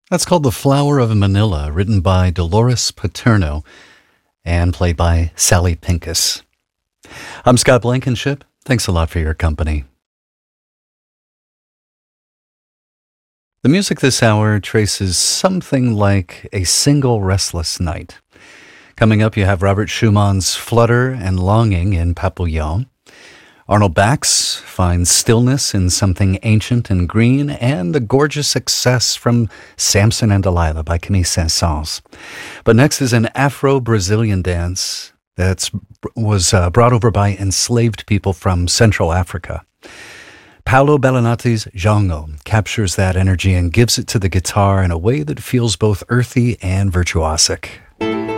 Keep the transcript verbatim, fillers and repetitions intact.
That's called The Flower of Manila, written by Dolores Paterno and played by Sally Pincus. I'm Scott Blankenship. Thanks a lot for your company. The music this hour traces something like a single restless night. Coming up, you have Robert Schumann's Flutter and Longing in Papillon. Arnold Bax finds stillness in something ancient and green, and the gorgeous success from Samson and Delilah by Camille Saint-Saëns. But next is an Afro-Brazilian dance that was uh, brought over by enslaved people from Central Africa. Paolo Bellinati's Django captures that energy and gives it to the guitar in a way that feels both earthy and virtuosic.